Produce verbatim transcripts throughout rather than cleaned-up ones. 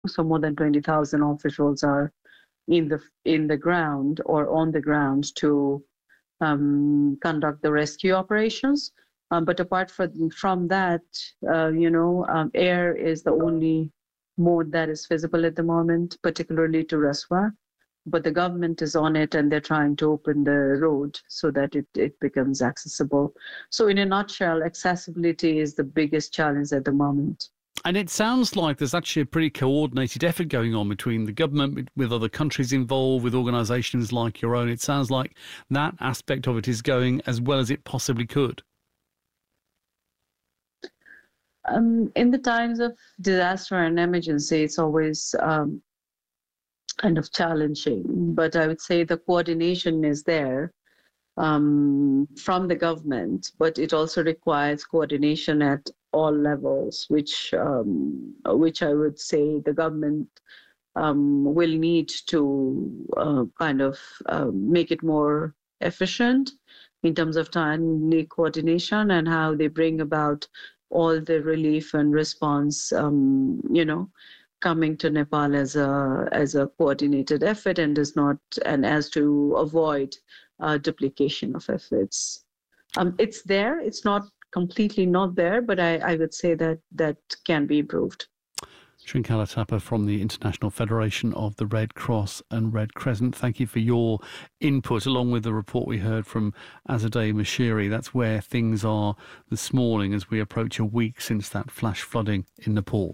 So more than twenty thousand officials are in the in the ground or on the ground to um, conduct the rescue operations. Um, but apart from, from that, uh, you know, um, air is the only mode that is feasible at the moment, particularly to Raswa. But the government is on it and they're trying to open the road so that it, it becomes accessible. So in a nutshell, accessibility is the biggest challenge at the moment. And it sounds like there's actually a pretty coordinated effort going on between the government, with other countries involved, with organisations like your own. It sounds like that aspect of it is going as well as it possibly could. Um, in the times of disaster and emergency, it's always um, kind of challenging. But I would say the coordination is there um, from the government, but it also requires coordination at all levels, which um, which I would say the government um, will need to uh, kind of uh, make it more efficient in terms of timely coordination and how they bring about all the relief and response, um, you know, coming to Nepal as a as a coordinated effort and does not and as to avoid uh, duplication of efforts. Um, it's there. It's not completely not there, but I, I would say that that can be improved. Shrinkala Thapa from the International Federation of the Red Cross and Red Crescent, thank you for your input, along with the report we heard from Azadeh Mashiri. That's where things are this morning as we approach a week since that flash flooding in Nepal.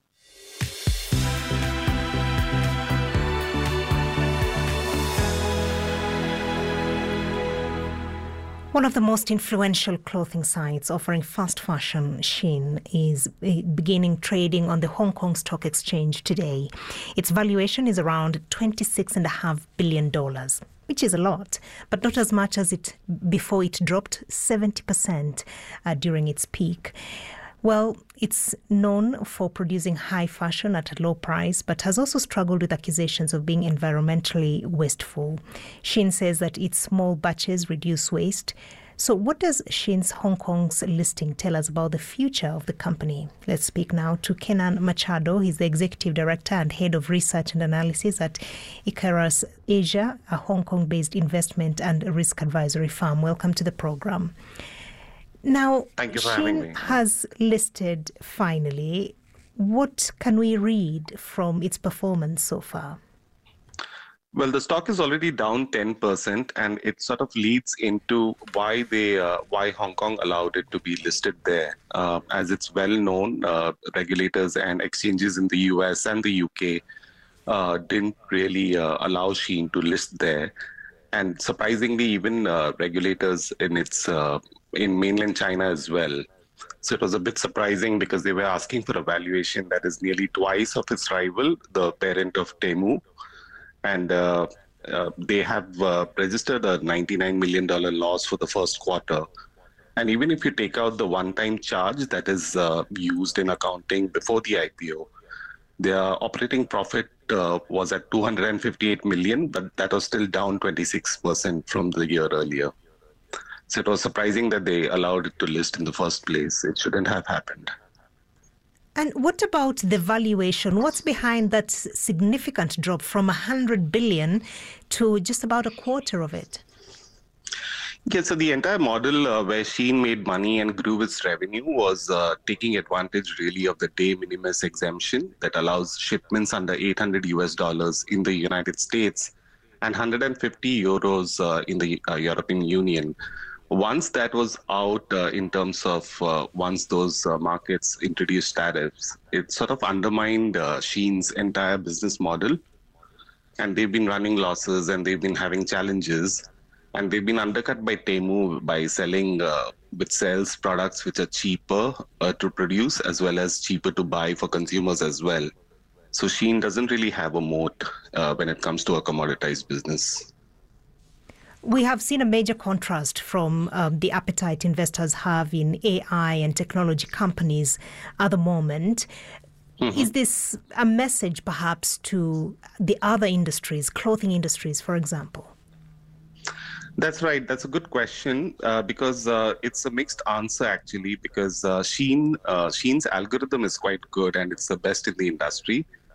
One of the most influential clothing sites offering fast fashion, Shein, is beginning trading on the Hong Kong Stock Exchange today. Its valuation is around twenty-six point five billion dollars, which is a lot, but not as much as it before it dropped seventy percent uh, during its peak. Well, it's known for producing high fashion at a low price, but has also struggled with accusations of being environmentally wasteful. Shein says that its small batches reduce waste. So what does Shein's Hong Kong's listing tell us about the future of the company? Let's speak now to Kenan Machado. He's the Executive Director and Head of Research and Analysis at Icarus Asia, a Hong Kong-based investment and risk advisory firm. Welcome to the program. Now, Thank you for Shein having me. has listed finally. What can we read from its performance so far? Well, the stock is already down ten percent, and it sort of leads into why they, uh, why Hong Kong allowed it to be listed there. Uh, as it's well known, uh, regulators and exchanges in the U S and the U K uh, didn't really uh, allow Shein to list there. And surprisingly, even uh, regulators in its uh, in mainland China as well. So it was a bit surprising because they were asking for a valuation that is nearly twice of its rival, the parent of Temu. And uh, uh, they have uh, registered a ninety-nine million dollars loss for the first quarter. And even if you take out the one-time charge that is uh, used in accounting before the I P O, their operating profit uh, was at two hundred fifty-eight million dollars, but that was still down twenty-six percent from the year earlier. So it was surprising that they allowed it to list in the first place. It shouldn't have happened. And what about the valuation? What's behind that significant drop from one hundred billion to just about a quarter of it? Yeah, so the entire model uh, where Shein made money and grew its revenue was uh, taking advantage really of the de minimis exemption that allows shipments under eight hundred U S dollars in the United States and one hundred fifty euros uh, in the uh, European Union. Once that was out uh, in terms of uh, once those uh, markets introduced tariffs, it sort of undermined uh, Shein's entire business model. And they've been running losses and they've been having challenges. And they've been undercut by Temu by selling, uh, which sells products which are cheaper uh, to produce as well as cheaper to buy for consumers as well. So Shein doesn't really have a moat uh, when it comes to a commoditized business. We have seen a major contrast from um, the appetite investors have in A I and technology companies at the moment. Mm-hmm. Is this a message perhaps to the other industries, clothing industries, for example? That's right. That's a good question uh, because uh, it's a mixed answer actually because uh, Shein, uh, Shein's algorithm is quite good and it's the best in the industry.